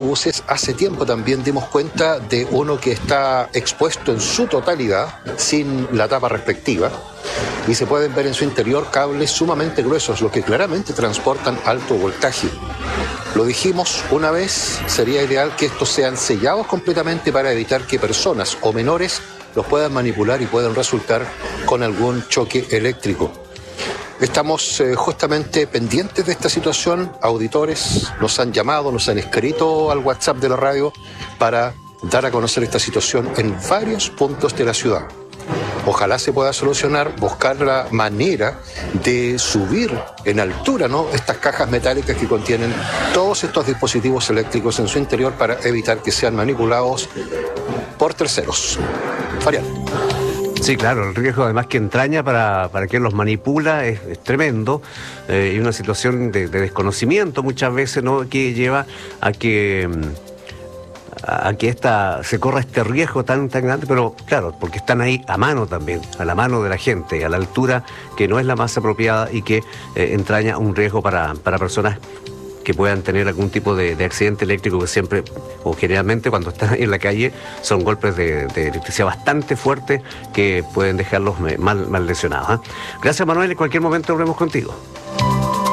buses, hace tiempo también dimos cuenta de uno que está expuesto en su totalidad, sin la tapa respectiva, y se pueden ver en su interior cables sumamente gruesos, lo que claramente transportan alto voltaje. Lo dijimos una vez, sería ideal que estos sean sellados completamente para evitar que personas o menores los puedan manipular y puedan resultar con algún choque eléctrico. Estamos justamente pendientes de esta situación. Auditores nos han llamado, nos han escrito al WhatsApp de la radio para dar a conocer esta situación en varios puntos de la ciudad. Ojalá se pueda solucionar, buscar la manera de subir en altura, ¿no?, estas cajas metálicas que contienen todos estos dispositivos eléctricos en su interior para evitar que sean manipulados por terceros. Farial. Sí, claro, el riesgo además que entraña para quien los manipula es tremendo, y una situación de desconocimiento muchas veces, ¿no?, que lleva a que se corra este riesgo tan grande, pero claro, porque están ahí a mano también, a la mano de la gente, a la altura que no es la más apropiada y que entraña un riesgo para personas que puedan tener algún tipo de accidente eléctrico, que siempre o generalmente cuando están en la calle son golpes de electricidad bastante fuertes que pueden dejarlos mal lesionados, ¿eh? Gracias, Manuel, en cualquier momento volvemos contigo.